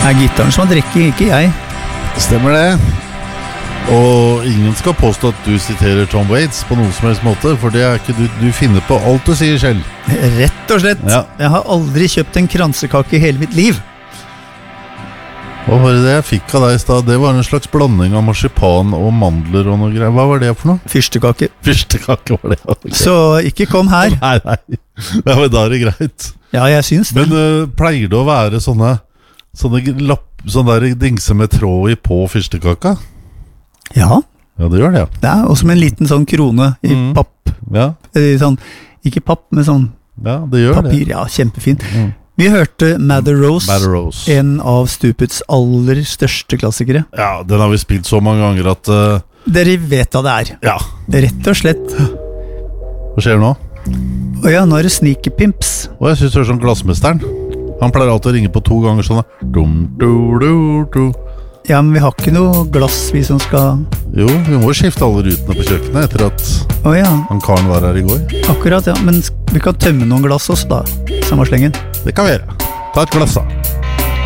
Gittaren som drikker, ikke jeg. Stemmer det. Og ingen skal påstå at du siterer Tom Waits på noen som helst måte, for det ikke du finner på alt du sier selv. Rett og slett. Ja. Jeg har aldri kjøpt en kransekake i hele mitt liv. Hva var det jeg fikk av deg i sted? Det var en slags blanding av marsipan og mandler og noe greier. Hva var det for noe? Fyrstekake. Fyrstekake var det, okay. Så ikke kom her. Nei. Ja, men da det greit. Ja, jeg syns det. Men pleier det å være sånne der dingse med tråd i på fyrstekaka? Ja. Ja, det gjør det, ja. Det er også med en liten sånn krone i papp. Ja. Sånn, ikke papp, men sånn Ja, det gjør papir. det. Ja, kjempefint. Vi hørte Mother Rose, en av Stupids aller største klassikere. Ja, den har vi spilt så mange ganger at Dere vet hva det er. Ja. Rett og slett. Hva skjer nå? Ja, nå er det Sneaky Pimps. Og jeg synes det er sånn glassmesteren. Han pleier alltid å ringe på 2 ganger sånn dum. Ja, men vi har ikke noe glass vi som skal... Jo, vi må skifte alle rutene på kjøkkenet etter at ja. han karen var her i går. Akkurat, ja. Men vi kan tømme noen glass også da, samme slengen. Det kan vi gjøre. Ta et glass da.